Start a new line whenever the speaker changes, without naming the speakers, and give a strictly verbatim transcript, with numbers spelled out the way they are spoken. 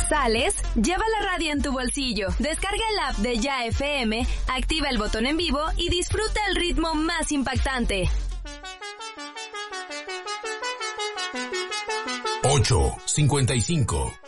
¿Sales? Lleva la radio en tu bolsillo. Descarga el app de Ya F M, activa el botón en vivo y disfruta el ritmo más impactante.
ocho cincuenta y cinco